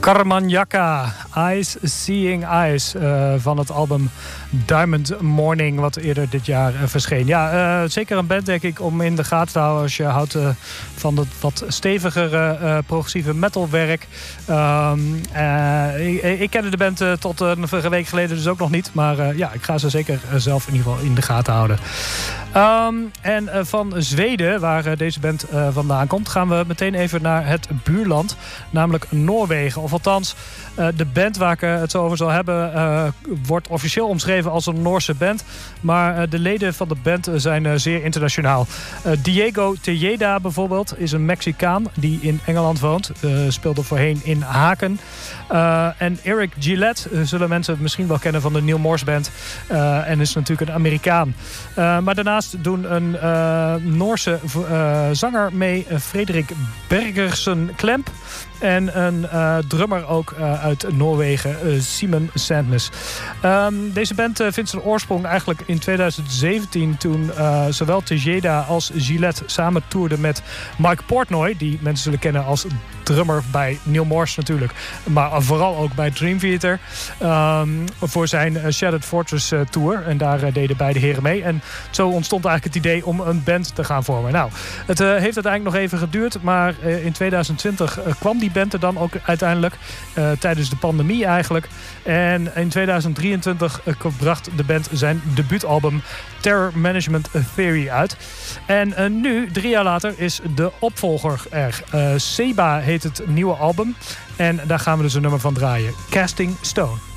Carmanjaca, Eyes Seeing Eyes, van het album Diamond Morning, wat eerder dit jaar verscheen. Ja, zeker een band, denk ik, om in de gaten te houden als je houdt van het wat stevigere progressieve metalwerk. Ik kende de band tot een week geleden dus ook nog niet, maar ja, ik ga ze zeker zelf in ieder geval in de gaten houden. En van Zweden, waar deze band vandaan komt, gaan we meteen even naar het buurland, namelijk Noorwegen. Of althans, de band waar ik het zo over zal hebben wordt officieel omschreven als een Noorse band. Maar de leden van de band zijn zeer internationaal. Diego Tejeda bijvoorbeeld is een Mexicaan die in Engeland woont. Speelde voorheen in Haken. En Eric Gillette zullen mensen misschien wel kennen van de Neil Morse Band. En is natuurlijk een Amerikaan. Maar daarnaast doen een Noorse zanger mee, Frederik Bergersen Klemp. En een drummer ook uit Noorwegen, Simon Sandnes. Deze band vindt zijn oorsprong eigenlijk in 2017... toen zowel Tejeda als Gillette samen toerden met Mike Portnoy... die mensen zullen kennen als drummer bij Neil Morse natuurlijk... maar vooral ook bij Dream Theater... voor zijn Shattered Fortress Tour. En daar deden beide heren mee. En zo ontstond eigenlijk het idee om een band te gaan vormen. Nou, het heeft uiteindelijk nog even geduurd... maar in 2020 kwam die band er dan ook uiteindelijk. Tijdens de pandemie eigenlijk. En in 2023 bracht de band zijn debuutalbum Terror Management Theory uit. En nu, 3 jaar later, is de opvolger er. Seba heet het nieuwe album. En daar gaan we dus een nummer van draaien. Casting Stone.